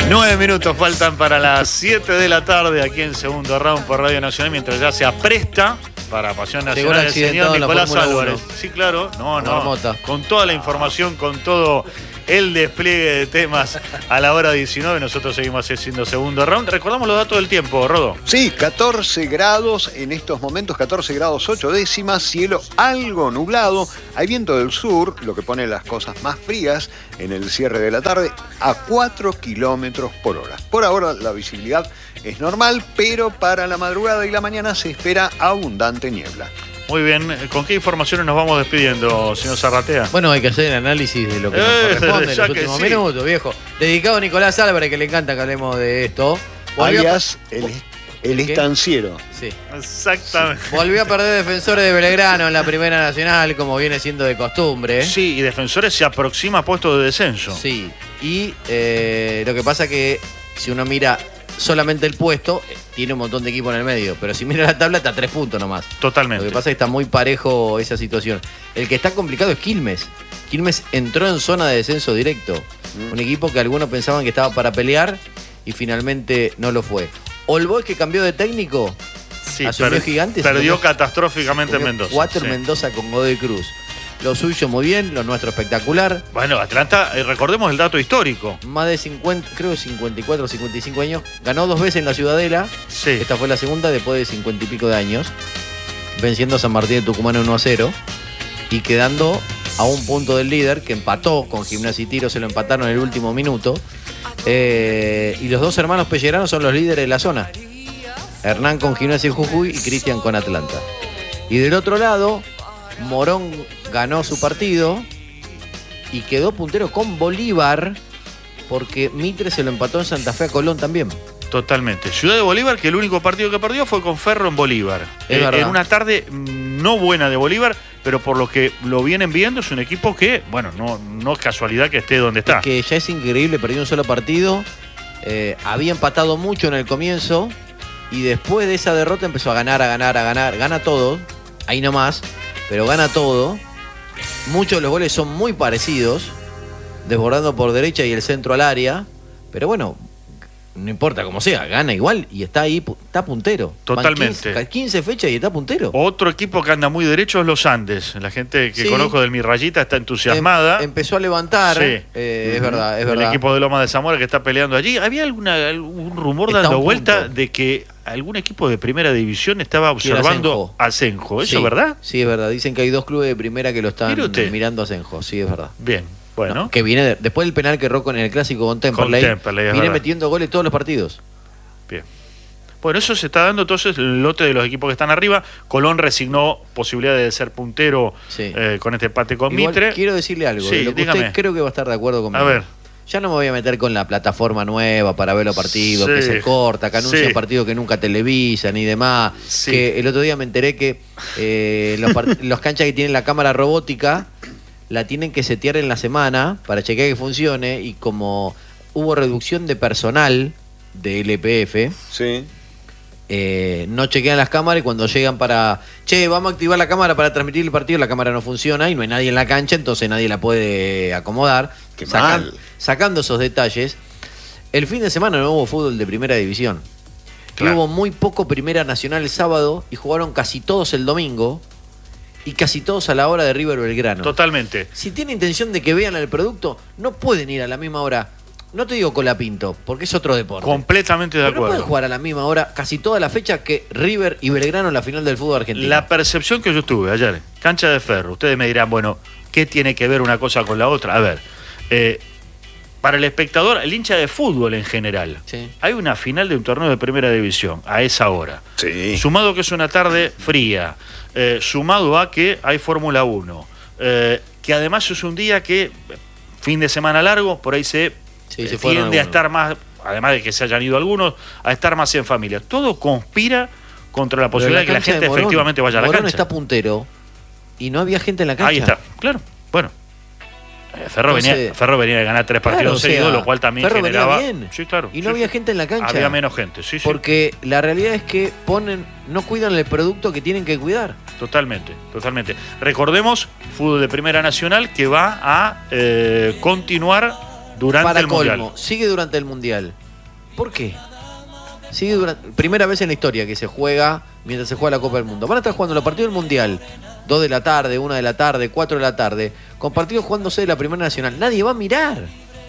9 minutos faltan para las 7 de la tarde aquí en Segundo Round por Radio Nacional, mientras ya se apresta para Pasión Nacional el señor Nicolás Álvarez. Sí, claro, no. Con toda la información, con todo el despliegue de temas a la hora 19, nosotros seguimos haciendo Segundo Round. Recordamos los datos del tiempo, Rodo. Sí, 14 grados en estos momentos, 14 grados 8 décimas, cielo algo nublado, hay viento del sur, lo que pone las cosas más frías en el cierre de la tarde, a 4 kilómetros por hora. Por ahora la visibilidad es normal, pero para la madrugada y la mañana se espera abundante niebla. Muy bien, ¿con qué informaciones nos vamos despidiendo, señor Zarratea? Bueno, hay que hacer el análisis de lo que nos corresponde en los últimos minutos, viejo. Dedicado a Nicolás Álvarez, que le encanta que hablemos de esto. Alias, el estanciero. Sí. Exactamente. Volvió a perder Defensores de Belgrano en la Primera Nacional, como viene siendo de costumbre. Sí, y Defensores se aproxima a puesto de descenso. Sí, y lo que pasa que si uno mira solamente el puesto, tiene un montón de equipo en el medio, pero si mira la tabla está a 3 puntos nomás. Totalmente. Lo que pasa es que está muy parejo esa situación. El que está complicado es Quilmes. Quilmes entró en zona de descenso directo. Un equipo que algunos pensaban que estaba para pelear y finalmente no lo fue. All Boys, que cambió de técnico, sí, asumió Gigantes. Perdió catastróficamente en Mendoza. Water Mendoza con Godoy Cruz. Lo suyo muy bien, lo nuestro espectacular. Bueno, Atlanta, recordemos el dato histórico. Más de 50, creo 54 o 55 años. Ganó 2 veces en la Ciudadela. Sí. Esta fue la segunda después de 50 y pico de años. Venciendo a San Martín de Tucumán 1-0. Y quedando a un punto del líder, que empató con Gimnasia y Tiro. Se lo empataron en el último minuto. Y los dos hermanos Pelleranos son los líderes de la zona. Hernán con Gimnasia y Jujuy y Cristian con Atlanta. Y del otro lado, Morón ganó su partido y quedó puntero con Bolívar, porque Mitre se lo empató en Santa Fe a Colón también. Totalmente. Ciudad de Bolívar, que el único partido que perdió fue con Ferro en Bolívar. En una tarde no buena de Bolívar, pero por lo que lo vienen viendo es un equipo que, bueno, no es casualidad que esté donde está. Es que ya es increíble, perdió un solo partido, había empatado mucho en el comienzo y después de esa derrota empezó a ganar, gana todo, ahí nomás, pero gana todo. Muchos de los goles son muy parecidos, desbordando por derecha y el centro al área, pero bueno, no importa cómo sea, gana igual y está ahí, está puntero. Totalmente. 15 fechas y está puntero. Otro equipo que anda muy derecho es los Andes. La gente que conozco del Mi Rayita está entusiasmada. Empezó a levantar, sí. Es verdad. El equipo de Loma de Zamora que está peleando allí. Había algún rumor dando vuelta de que algún equipo de primera división estaba observando a Asenjo. ¿Eso es verdad? Sí, es verdad. Dicen que hay 2 clubes de primera que lo están mirando a Asenjo. Sí, es verdad. Bien. Bueno. No, que viene después del penal que erró en el clásico con Temperley, viene metiendo goles todos los partidos. Bien. Bueno, eso se está dando entonces el lote de los equipos que están arriba. Colón resignó posibilidad de ser puntero con este empate con Mitre. Quiero decirle algo, sí, lo que usted creo que va a estar de acuerdo conmigo. A ver. Ya no me voy a meter con la plataforma nueva para ver los partidos, que se corta, que anuncian partidos que nunca televisan y demás. Que el otro día me enteré que los canchas que tienen la cámara robótica la tienen que setear en la semana para chequear que funcione, y como hubo reducción de personal de LPF, no chequean las cámaras, y cuando llegan para vamos a activar la cámara para transmitir el partido, la cámara no funciona y no hay nadie en la cancha, entonces nadie la puede acomodar. Sacando esos detalles, el fin de semana no hubo fútbol de primera división. Claro. Hubo muy poco Primera Nacional el sábado y jugaron casi todos el domingo. Y casi todos a la hora de River Belgrano. Totalmente. Si tiene intención de que vean el producto, no pueden ir a la misma hora. No te digo Colapinto, porque es otro deporte. Completamente de acuerdo. No pueden jugar a la misma hora casi toda la fecha que River y Belgrano en la final del fútbol argentino. La percepción que yo tuve ayer, cancha de Ferro, ustedes me dirán, bueno, ¿qué tiene que ver una cosa con la otra? A ver, para el espectador, el hincha de fútbol en general, hay una final de un torneo de primera división a esa hora. Sí. Sumado que es una tarde fría, sumado a que hay Fórmula 1, que además es un día que, fin de semana largo, por ahí se tiende a estar más, además de que se hayan ido algunos, a estar más en familia. Todo conspira contra la posibilidad de que la gente efectivamente vaya a la cancha. Morón está puntero y no había gente en la cancha. Ahí está, claro, bueno. Ferro venía de ganar 3 partidos seguidos, lo cual también Ferro generaba. Venía bien. Sí, claro. Y no había gente en la cancha. Había menos gente, sí. Porque la realidad es que no cuidan el producto que tienen que cuidar. Totalmente. Recordemos, fútbol de Primera Nacional que va a continuar Durante el Mundial. Sigue durante el Mundial. ¿Por qué? Sigue primera vez en la historia que se juega mientras se juega la Copa del Mundo. Van a estar jugando los partidos del Mundial 2 de la tarde, 1 de la tarde, 4 de la tarde, con partidos jugándose de la Primera Nacional. Nadie va a mirar.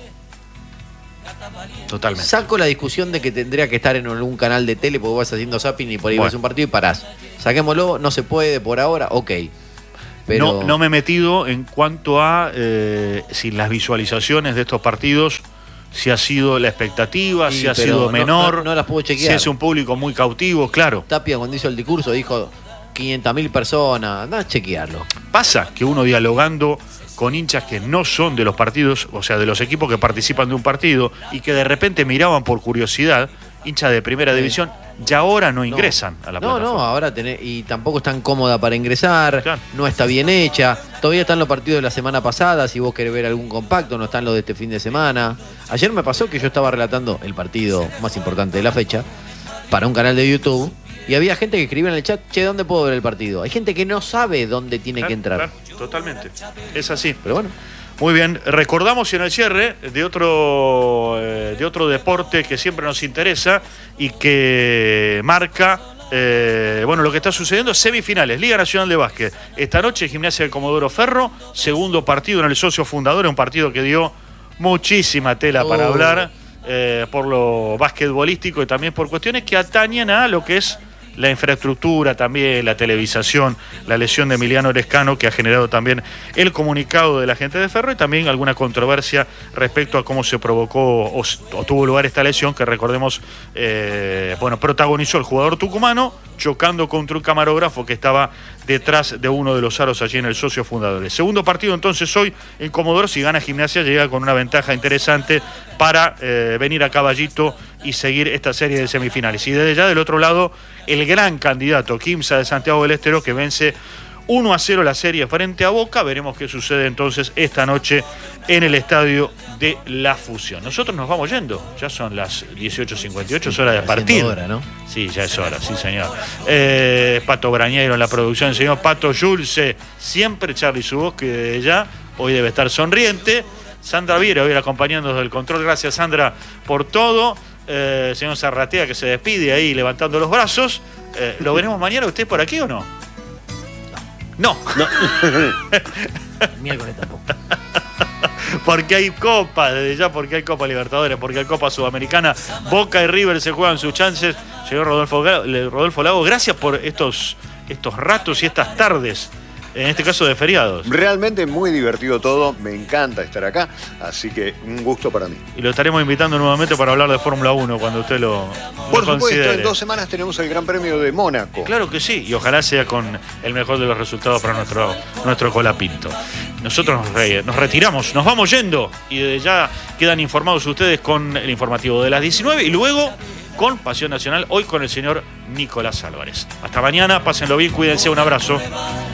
Totalmente. Saco la discusión de que tendría que estar en algún canal de tele porque vas haciendo zapping y por ahí ves un partido y parás. Saquémoslo, no se puede por ahora, ok. Pero... No me he metido en cuanto a si las visualizaciones de estos partidos, si ha sido la expectativa, si ha sido menor, no las puedo chequear. Si es un público muy cautivo, claro. Tapia cuando hizo el discurso dijo 500.000 personas, anda a chequearlo. Pasa que uno dialogando con hinchas que no son de los partidos, o sea, de los equipos que participan de un partido y que de repente miraban por curiosidad, hinchas de primera división, ya ahora no ingresan a la plataforma. No, ahora y tampoco es tan cómoda para ingresar, claro. No está bien hecha. Todavía están los partidos de la semana pasada, si vos querés ver algún compacto, no están los de este fin de semana. Ayer me pasó que yo estaba relatando el partido más importante de la fecha para un canal de YouTube y había gente que escribía en el chat, che, ¿dónde puedo ver el partido? Hay gente que no sabe dónde tiene que entrar. Claro, totalmente. Es así. Pero bueno. Muy bien, recordamos en el cierre de otro deporte que siempre nos interesa y que marca lo que está sucediendo, semifinales, Liga Nacional de Básquet. Esta noche Gimnasia del Comodoro Ferro, segundo partido en el socio fundador, un partido que dio muchísima tela para hablar por lo basquetbolístico y también por cuestiones que atañen a lo que es la infraestructura también, la televisación, la lesión de Emiliano Lescano, que ha generado también el comunicado de la gente de Ferro y también alguna controversia respecto a cómo se provocó o tuvo lugar esta lesión, que recordemos, protagonizó el jugador tucumano chocando contra un camarógrafo que estaba detrás de uno de los aros allí en el socio fundador. El segundo partido entonces hoy en Comodoro, si gana Gimnasia llega con una ventaja interesante para venir a Caballito y seguir esta serie de semifinales. Y desde ya del otro lado, el gran candidato Quimsa de Santiago del Estero, que vence 1-0 la serie frente a Boca. Veremos qué sucede entonces esta noche en el estadio de La Fusión. Nosotros nos vamos yendo, ya son las 18:58, es hora de partir. Hora, ¿no? Sí, ya es hora, sí señor. Pato Brañero en la producción, el señor Pato Yulce, siempre Charly Subosque de ya, hoy debe estar sonriente. Sandra Viera hoy acompañándonos del control, gracias Sandra por todo. Señor Zarratea que se despide ahí levantando los brazos. ¿Lo veremos mañana usted por aquí o no? No. Miércoles tampoco. Porque hay Copa, desde ya, porque hay Copa Libertadores, porque hay Copa Sudamericana. Boca y River se juegan sus chances. Señor Rodolfo Lago, gracias por estos ratos y estas tardes, en este caso de feriados. Realmente muy divertido todo, me encanta estar acá, así que un gusto para mí. Y lo estaremos invitando nuevamente para hablar de Fórmula 1 cuando usted lo Por supuesto, considere. en 2 semanas tenemos el Gran Premio de Mónaco. Claro que sí, y ojalá sea con el mejor de los resultados para nuestro Colapinto. Nosotros nos retiramos, nos vamos yendo y desde ya quedan informados ustedes con el informativo de las 19 y luego con Pasión Nacional, hoy con el señor Nicolás Álvarez. Hasta mañana, pásenlo bien, cuídense, un abrazo.